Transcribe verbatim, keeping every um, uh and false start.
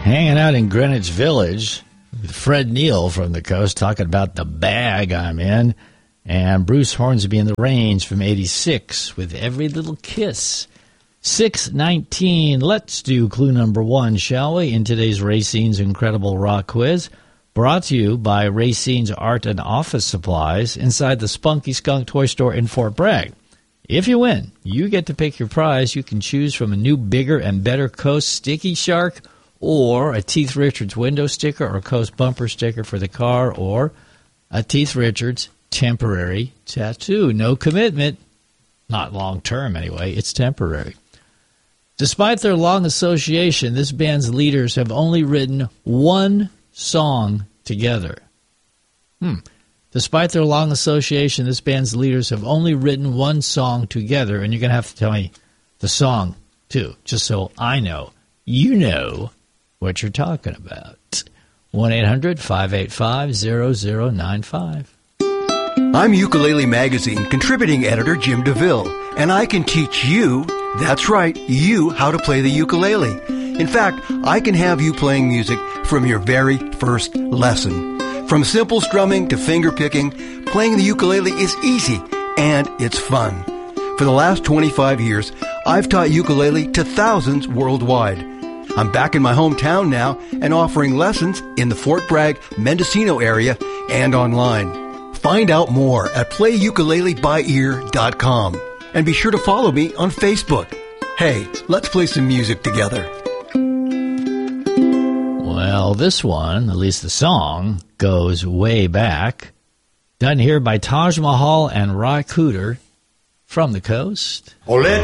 Hanging out in Greenwich Village with Fred Neil from the coast talking about the bag I'm in. And Bruce Hornsby in the Range from eighty-six with Every Little Kiss. six nineteen, let's do clue number one, shall we, in today's Racine's Incredible Rock Quiz. Brought to you by Racine's Art and Office Supplies inside the Spunky Skunk Toy Store in Fort Bragg. If you win, you get to pick your prize. You can choose from a new, bigger, and better Coast Sticky Shark, or a Teeth Richards window sticker or Coast bumper sticker for the car, or a Teeth Richards temporary tattoo. No commitment. Not long-term, anyway. It's temporary. Despite their long association, this band's leaders have only written one song together. Hmm. Despite their long association, this band's leaders have only written one song together, and you're going to have to tell me the song, too, just so I know. You know what you're talking about. one eight hundred five eight five zero zero nine five. I'm Ukulele Magazine contributing editor Jim DeVille, and I can teach you, that's right, you, how to play the ukulele. In fact, I can have you playing music from your very first lesson. From simple strumming to finger picking, playing the ukulele is easy, and it's fun. For the last twenty-five years, I've taught ukulele to thousands worldwide. I'm back in my hometown now and offering lessons in the Fort Bragg, Mendocino area and online. Find out more at play ukulele by ear dot com. And be sure to follow me on Facebook. Hey, let's play some music together. Well, this one, at least the song, goes way back. Done here by Taj Mahal and Ry Cooder from the coast. Ole.